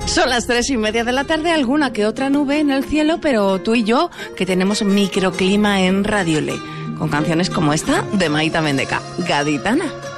Son las 3:30 de la tarde, alguna que otra nube en el cielo, pero tú y yo, que tenemos microclima en Radio Le, con canciones como esta de Maita Mendeca, Gaditana.